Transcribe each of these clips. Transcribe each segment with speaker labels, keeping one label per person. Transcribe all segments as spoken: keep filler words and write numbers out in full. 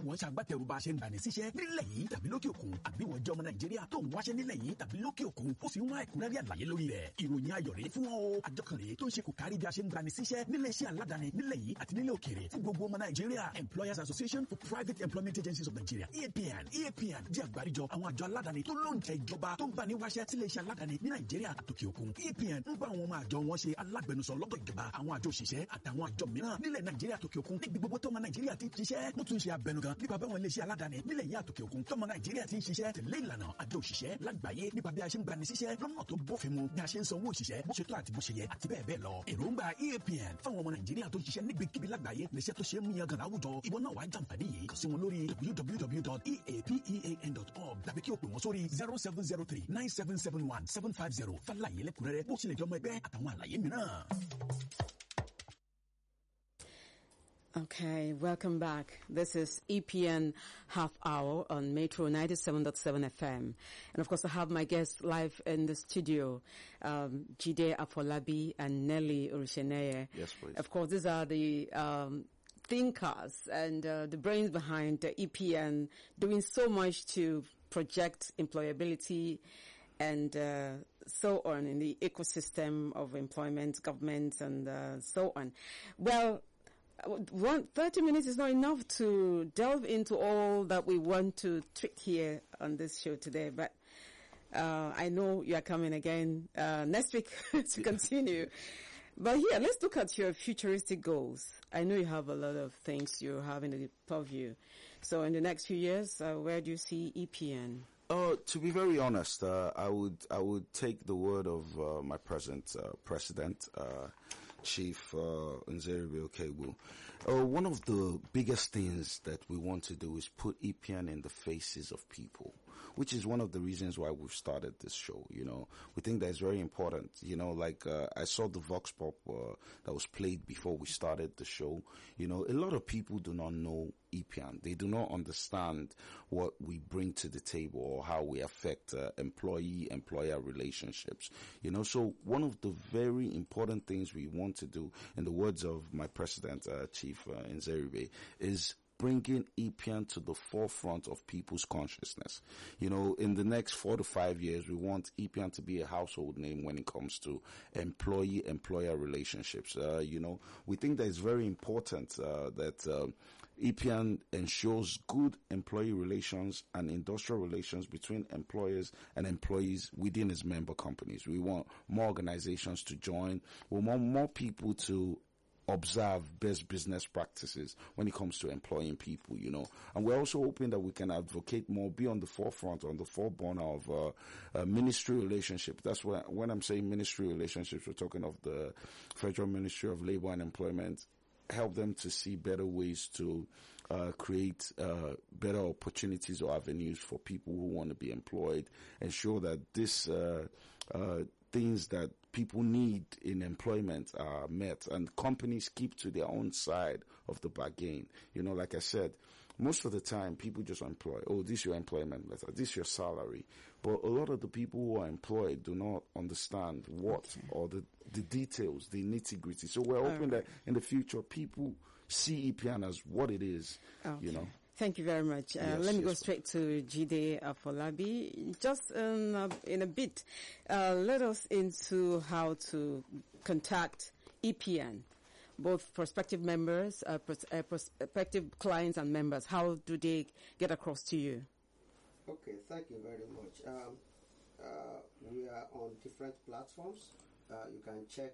Speaker 1: wọ́n ṣàgbátẹrù bá a ṣe ń gbani síṣẹ́ nílẹ̀ yìí tàbí lókè òkun àbí wọ́n jẹ́ ọmọ Nàìjíríà tó ń wáṣẹ́ nílẹ̀ yìí tàbí lókè òkun ó sì ń wá ẹ̀kúnrẹ́rẹ́ àlàyé lórí rẹ̀. Ìròyìn ayọ̀ rèé fún wọn o. Àjọ kan rèé tó ń ṣe kò kárí bí a ṣe ń gbani síṣẹ́ nílé iṣẹ́ aládàáni nílẹ̀ yìí àti nílẹ̀ òkèèrè fún gbogbo ọmọ Nàìjíríà. Employers Association for Private Employment Agencies of Nigeria E A P N E A P N jẹ́ àgbáríjọ àwọn àjọ aládàáni tó lóǹtẹ̀ ìjọba tó ń bá ní wáṣẹ́ sílé iṣẹ́ aládàáni ní Nàìjíríà àtòkè òkun. E A P N ń bá àwọn ọmọ àjọ wọn ṣe alágbẹnusọ lọ́dọ̀ ìjọba àwọn àjọ òṣìṣẹ́ àtàwọn àjọ mìíràn nílẹ̀ Nàìjíríà àtòkè òkun níbi gbogbo tó ọmọ Nàìjíríà ti ń ṣiṣẹ́. Wọ́n tún ṣe abẹnugan nípa báwọn ilé iṣẹ́ aládàáni nílẹ̀ yìí àtòkè òkun tọ́mọ Nàìjíríà ti ń ṣiṣẹ́ tẹ̀lé ìlànà àjọ òṣìṣẹ́ lágbàáyé nípa bí a ṣe ń gbani síṣẹ́ lọ́nà tó bófin mu bí a ṣe ń sanwó òṣìṣẹ́ bó ṣe tó àti bó ṣe yẹ àti bẹ́ẹ̀ bẹ́ẹ̀ lọ. Èròǹgbà E A P N fáwọn ọmọ Nàìjíríà tó ń ṣiṣẹ́ níbikíbi lágbàáyé níṣẹ́ tó ṣe é mú yangàn láwùjọ. Ìwọ náà wàá jàǹfààní yìí kàn sí wọn lórí w w w dot e a p e a n dot org tàbí kí o pè wọ́n sórí zero seven zero three nine seven seven one seven five zero fàlàyé lẹ́kùnrẹ́rẹ́ bó ṣe lè jọmọ ẹgbẹ́ àtàwọn àlàyé mìíràn.
Speaker 2: Okay, welcome back. This is E P N Half Hour on Metro ninety-seven point seven F M. And of course, I have my guests live in the studio, um, Jide Afolabi and Nelly Urusheneye.
Speaker 3: Yes, please.
Speaker 2: Of course, these are the um, thinkers and uh, the brains behind the E P N doing so much to project employability and uh, so on in the ecosystem of employment, government, and uh, so on. Well, One, thirty minutes is not enough to delve into all that we want to tweak here on this show today, but uh, I know you are coming again uh, next week to continue. But here, let's look at your futuristic goals. I know you have a lot of things you have in the purview. So in the next few years, uh, where do you see E P N?
Speaker 3: Uh, to be very honest, uh, I would I would take the word of uh, my present uh, president, uh, Chief uh, Nzeribe Okegbu. Uh, one of the biggest things that we want to do is put E P N in the faces of people, which is one of the reasons why we've started this show. You know, we think that is very important. You know, like uh, I saw the Vox Pop uh, that was played before we started the show. You know, a lot of people do not know E P N. They do not understand what we bring to the table or how we affect uh, employee-employer relationships. You know, so one of the very important things we want to do, in the words of my president, uh, Chief uh, Nzeribe, is bringing E P N to the forefront of people's consciousness. You know, in the next four to five years, we want E P N to be a household name when it comes to employee-employer relationships. Uh, you know, we think that it's very important uh, that uh, E P N ensures good employee relations and industrial relations between employers and employees within its member companies. We want more organizations to join. We want more people to observe best business practices when it comes to employing people, you know. And we're also hoping that we can advocate more, be on the forefront, on the foreburner of uh, uh, ministry relationships. That's when, when I'm saying ministry relationships, we're talking of the Federal Ministry of Labor and Employment. Help them to see better ways to uh, create uh, better opportunities or avenues for people who want to be employed. Ensure that this uh, uh, things that people need in employment are met, and companies keep to their own side of the bargain. You know, like I said, most of the time people just employ, oh, this is your employment letter, this is your salary. But a lot of the people who are employed do not understand what okay. or the, the details, the nitty-gritty. So we're hoping right. that in the future people see E P N as what it is, okay. you know.
Speaker 2: Thank you very much. Uh,
Speaker 3: yes,
Speaker 2: let me
Speaker 3: yes,
Speaker 2: go straight to Jide Afolabi. Just um, uh, in a bit, uh, let us into how to contact E P N, both prospective members, uh, pros- uh, prospective clients and members. How do they get across to you?
Speaker 4: Okay, thank you very much. Um, uh, we are on different platforms. Uh, you can check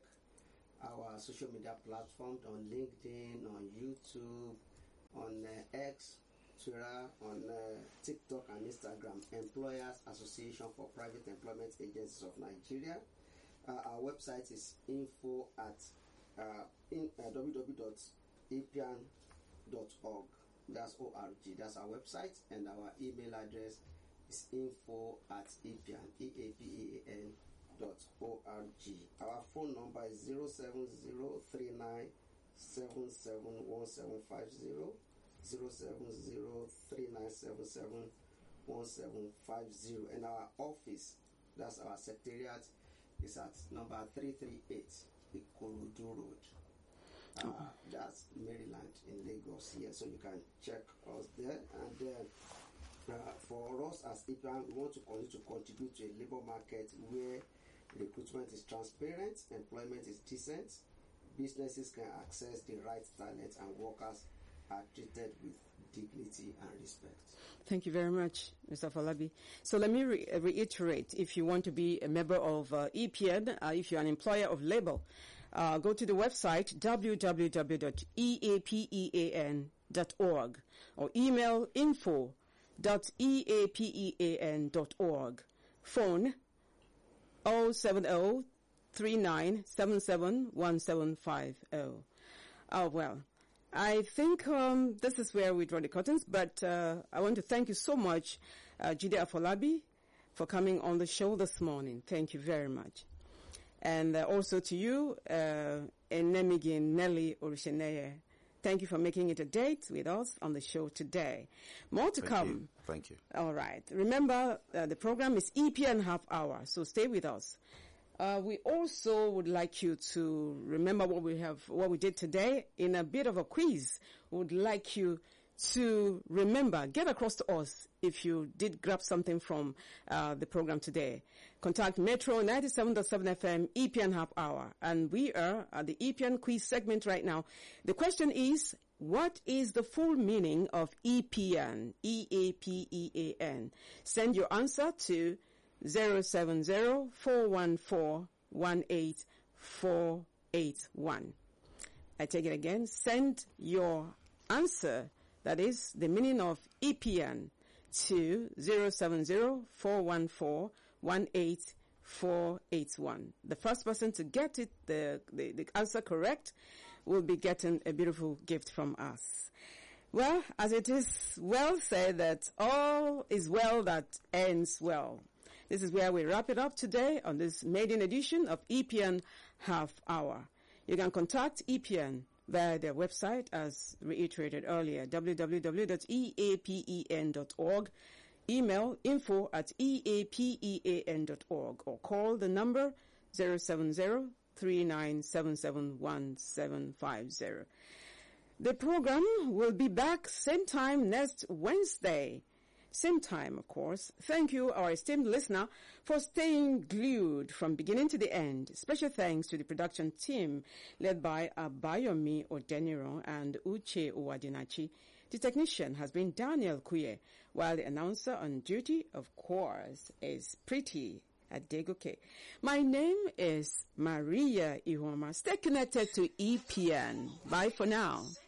Speaker 4: our social media platforms on LinkedIn, on YouTube, on uh, X, Twitter, on uh, TikTok and Instagram. Employers Association for Private Employment Agencies of Nigeria. Uh, our website is info at uh, in, uh, w w w dot e p n dot org. That's O R G. That's our website, and our email address is info at epian, E A P E A N dot O R G. Our phone number is zero seven zero three nine seven seven one seven five zero, zero seven zero three nine seven seven one seven five zero, and our office, that's our secretariat, is at number three three eight Ikorodu Road. Uh, oh. That's Maryland in Lagos here, so you can check us there. And uh, uh, for us as I P A N, we want to continue to contribute to a labor market where recruitment is transparent, employment is decent, businesses can access the right talent, and workers are treated with dignity and respect. Thank you very much, Mister Afolabi. So let me re- reiterate, if you want to be a member of uh, E P N, uh, if you're an employer of labor, uh, go to the website w w w dot e a pean dot org or email info dot e a pean dot org. Phone zero seven zero three nine seven seven one seven five zero. Oh, well. I think um, this is where we draw the curtains, but uh, I want to thank you so much, uh, Jide Afolabi, for coming on the show this morning. Thank you very much. And uh, also to you, uh, Enemigin Nelly Orusheneye. Thank you for making it a date with us on the show today. More to
Speaker 3: Thank
Speaker 4: come.
Speaker 3: You. Thank you.
Speaker 4: All right. Remember, uh, the program is E P N Half Hour, so stay with us. Uh, we also would like you to remember what we have, what we did today in a bit of a quiz. We would like you to remember, get across to us if you did grab something from uh, the program today. Contact Metro ninety-seven point seven F M, E P N Half Hour. And we are at the E P N quiz segment right now. The question is, what is the full meaning of E P N? E A P E A N. Send your answer to zero seven zero four one four one eight four eight one. I take it again. Send your answer, that is the meaning of E P N, to zero seven zero four one four one eight four eight one. The first person to get it, the, the, the answer correct, will be getting a beautiful gift from us. Well, as it is well said that all is well that ends well. This is where we wrap it up today on this maiden edition of E P N Half Hour. You can contact E P N via their website, as reiterated earlier, w w w dot e a pean dot org, email info at e a pean dot org, or call the number zero seven zero three nine seven seven one seven five zero. The program will be back same time next Wednesday. Same time, of course. Thank you, our esteemed listener, for staying glued from beginning to the end. Special thanks to the production team led by Abayomi Odeniro and Uche Uwadinachi. The technician has been Daniel Kuye, while the announcer on duty, of course, is Pretty Adegoke. My name is Maria Ihoma. Stay connected to E P N. Bye for now.